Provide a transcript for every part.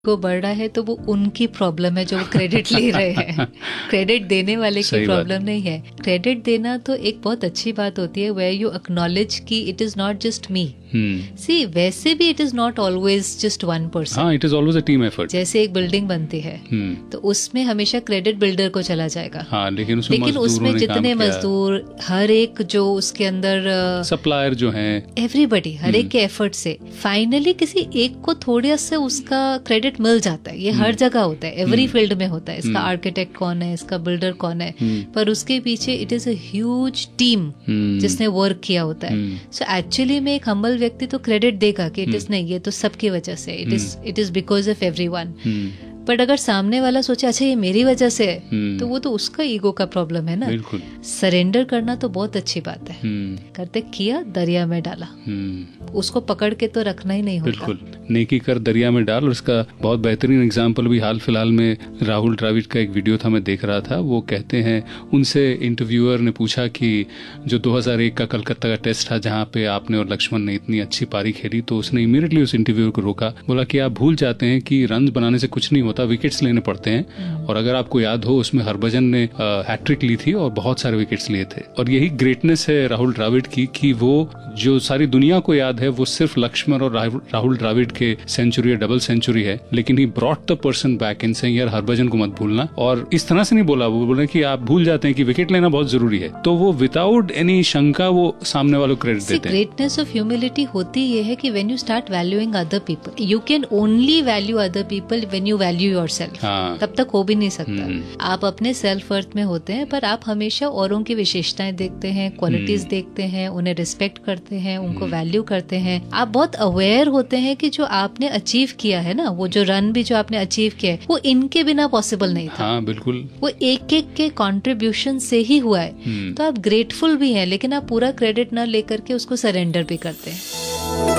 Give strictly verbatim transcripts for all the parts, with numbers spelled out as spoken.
को बढ़ रहा है तो वो उनकी प्रॉब्लम है जो वो क्रेडिट ले रहे हैं। क्रेडिट देने वाले की प्रॉब्लम नहीं है। क्रेडिट देना तो एक बहुत अच्छी बात होती है, वेयर यू एक्नॉलेज कि इट इज नॉट जस्ट मी। सी वैसे भी it is not always just one person, हाँ, it is always a team effort. जैसे एक बिल्डिंग बनती है hmm. तो उसमें हमेशा क्रेडिट बिल्डर को चला जाएगा, हाँ, लेकिन उसमें, लेकिन उसमें जितने मजदूर, हर एक जो उसके अंदर सप्लायर जो हैं, एवरीबडी, हर एक के एफर्ट से फाइनली किसी एक को थोड़ा सा उसका क्रेडिट मिल जाता है। ये हर जगह होता है, एवरी फील्ड में होता है। इसका आर्किटेक्ट कौन है, इसका बिल्डर कौन है, पर उसके पीछे it is a huge team जिसने वर्क किया होता है। सो एक्चुअली में एक हम्बल व्यक्ति तो क्रेडिट देगा कि इट इज नहीं, ये तो सबकी वजह से, it is it is because of everyone. But अगर सामने वाला सोचे अच्छा ये मेरी वजह से है, तो वो तो उसका ईगो का प्रॉब्लम है ना। सरेंडर करना तो बहुत अच्छी बात है, करते किया दरिया में डाला, उसको पकड़ के तो रखना ही नहीं होता। बिल्कुल, नेकी कर दरिया में डाल। और इसका बहुत बेहतरीन एग्जाम्पल भी हाल फिलहाल में राहुल द्रविड़ का एक वीडियो था, मैं देख रहा था। वो कहते हैं, उनसे इंटरव्यूअर ने पूछा कि जो दो हज़ार एक का कलकत्ता का टेस्ट था जहाँ पे आपने और लक्ष्मण ने इतनी अच्छी पारी खेली, तो उसने इमीडिएटली उस इंटरव्यूअर को रोका, बोला कि आप भूल जाते हैं कि रन बनाने से कुछ नहीं होता, विकेट्स लेने पड़ते हैं। और अगर आपको याद हो, उसमें हरभजन ने हैट्रिक ली थी और बहुत सारे विकेट्स लिए थे। और यही ग्रेटनेस है राहुल द्रविड़ की, कि वो जो सारी दुनिया को याद है वो सिर्फ लक्ष्मण और राहुल द्रविड़ के सेंचुरी या डबल सेंचुरी है, लेकिन he brought the person back in saying यार हरभजन को मत भूलना। और इस तरह से नहीं बोला, वो बोले कि आप भूल जाते हैं कि विकेट लेना बहुत जरूरी है, तो वो विदाउट एनी शंका वो सामने वालों को क्रेडिट देते हैं। ग्रेटनेस ऑफ ह्यूमिलिटी होती ये है कि when you start valuing other people, you can only value other people when you value yourself. तब तक हो भी नहीं सकता। आप अपने सेल्फ वर्थ में होते हैं, पर आप हमेशा औरों की विशेषताएं देखते हैं, क्वालिटीज देखते हैं, उन्हें रिस्पेक्ट करते हैं, उनको वैल्यू करते हैं। आप बहुत अवेयर होते हैं कि जो आपने अचीव किया है ना, वो जो रन भी जो आपने अचीव किया है, वो इनके बिना पॉसिबल नहीं था। हाँ, बिल्कुल, वो एक एक के कंट्रीब्यूशन से ही हुआ है। तो आप ग्रेटफुल भी हैं, लेकिन आप पूरा क्रेडिट न लेकर के उसको सरेंडर भी करते हैं।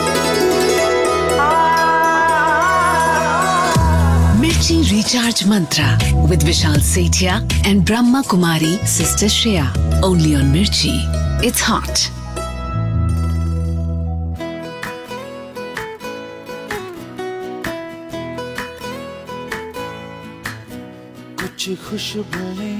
Mirchi Recharge Mantra with Vishal Sethia and Brahma Kumari Sister Shreya. Only on Mirchi. It's hot. कुछ खुशबुएं